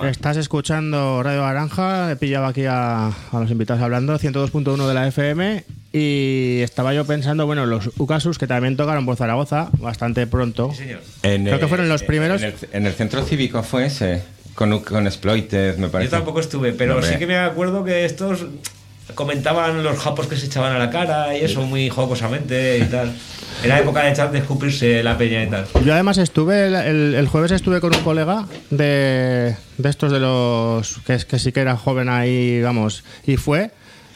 Estás escuchando Radio Naranja. He pillado aquí a los invitados hablando, 102.1 de la FM. Y estaba yo pensando, bueno, los Ucasus, que también tocaron por Zaragoza bastante pronto. Sí, señor. Creo que fueron los primeros. En el centro cívico fue ese, con Exploited, me parece. Yo tampoco estuve, pero sí que me acuerdo que estos comentaban los japos que se echaban a la cara y eso muy jocosamente y tal. Era época de echar de escupirse la peña y tal. Yo además estuve, el jueves estuve con un colega de estos de los que sí que era joven ahí, vamos, y fue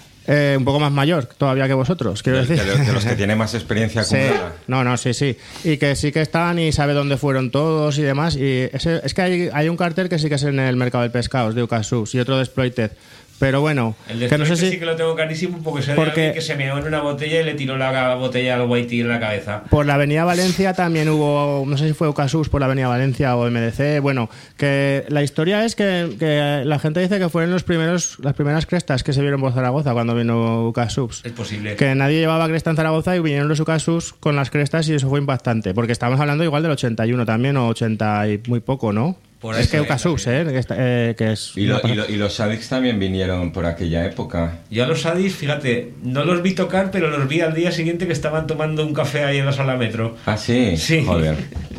un poco más mayor todavía que vosotros, quiero decir. De los que tienen más experiencia acumulada. Sí. Sí. Y que sí que están y sabe dónde fueron todos y demás. Y es que hay un cartel que sí que es en el mercado del pescado, es de Ucasus, y otro de Exploited. Pero bueno, el de que no sé si... sí que lo tengo carísimo porque sé de alguien que se meó en una botella y le tiró la botella al Whitey en la cabeza. Por la Avenida Valencia también hubo, no sé si fue Ucasus por la Avenida Valencia o MDC. Bueno, que la historia es que la gente dice que fueron las primeras crestas que se vieron por Zaragoza cuando vino Ucasus. Es posible. Que nadie llevaba cresta en Zaragoza y vinieron los Ucasus con las crestas y eso fue impactante. Porque estábamos hablando igual del 81 también, o 80 y muy poco, ¿no? Es que Ucasus, que es... Y los Sadics también vinieron por aquella época. Yo a los Sadics, fíjate, no los vi tocar, pero los vi al día siguiente que estaban tomando un café ahí en la sala metro. ¿Ah, sí? Sí. Joder.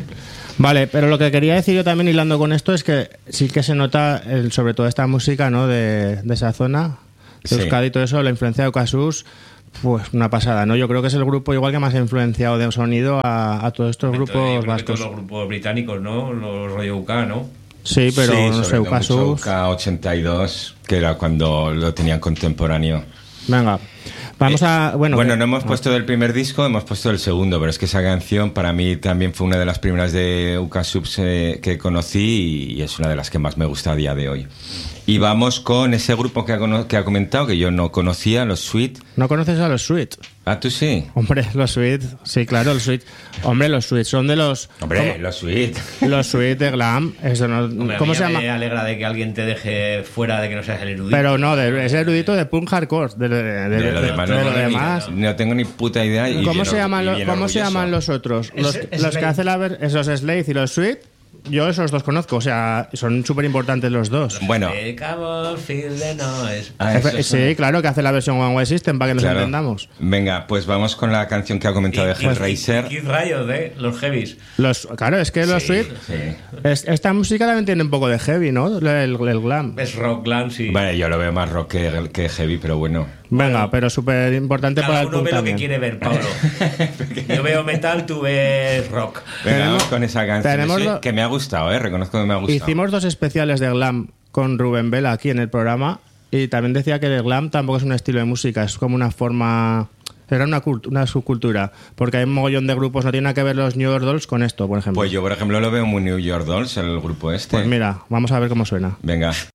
Vale, pero lo que quería decir yo también hilando con esto es que sí que se nota sobre todo esta música, ¿no? de esa zona, de Euskadi y todo eso, la influencia de Ucasus. Pues una pasada, ¿no? Yo creo que es el grupo igual que más ha influenciado de sonido a todos estos grupos vascos. Todos los grupos británicos, ¿no? Los rollo UK, ¿no? Sí, pero no sé, Ucasus. UK 82, que era cuando lo tenían contemporáneo. Venga, vamos a... Bueno, no hemos puesto del primer disco, hemos puesto del segundo, pero es que esa canción para mí también fue una de las primeras de Ucasus que conocí y es una de las que más me gusta a día de hoy. Y vamos con ese grupo que ha comentado, que yo no conocía, los Sweet. ¿No conoces a los Sweet? Ah, ¿tú sí? Hombre, los Sweet, sí, claro, los Sweet. Hombre, los Sweet son de los... Hombre, los Sweet. Los Sweet de Glam. Eso no, hombre, ¿cómo se llama? Me alegra de que alguien te deje fuera de que no seas el erudito. Pero no, es el erudito de punk hardcore. De lo demás. No tengo ni puta idea. ¿Cómo se llaman los otros? Los que hacen esos Slade y los Sweet. Yo esos dos conozco, o sea, son súper importantes los dos. Bueno. Sí, claro, que hace la versión One Way System para que nos entendamos. Venga, pues vamos con la canción que ha comentado de Hellraiser. Kid Riot, los heavies. Claro, es que los Sweet... Sí. Esta música también tiene un poco de heavy, ¿no? El glam. Es rock glam, sí. Bueno, yo lo veo más rock que heavy, pero bueno. Venga, pero súper importante para el punk también. Cada uno ve lo que quiere ver, Pablo. Yo veo metal, tú ves rock. Venga, vamos con esa canción. Que me ha gustado, reconozco que me ha gustado. Hicimos 2 especiales de glam con Rubén Vela aquí en el programa y también decía que el glam tampoco es un estilo de música, es como una forma... Era una subcultura, porque hay un mogollón de grupos, no tiene nada que ver los New York Dolls con esto, por ejemplo. Pues yo, por ejemplo, lo veo muy New York Dolls, el grupo este. Pues mira, vamos a ver cómo suena. Venga.